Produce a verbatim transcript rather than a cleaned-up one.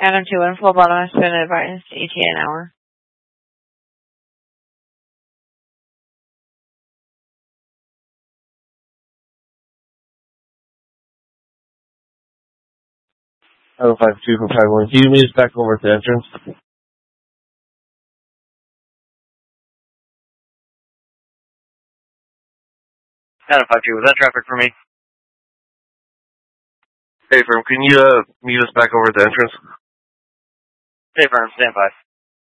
Adam two one full bottom spin advice E T A an hour. Adam five two from five one. Can you meet us back over at the entrance? Adam five two, was that traffic for me? Hey, firm, can you uh, meet us back over at the entrance? Hey, firm, stand by.